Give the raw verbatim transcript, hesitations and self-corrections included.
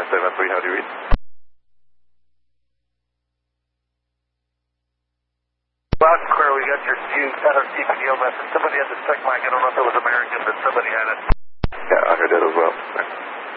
seven three, how do you read? Loud and clear, we got your Q, got our T P D O message. Somebody had the stick mic, I don't know if it was American, but somebody had it.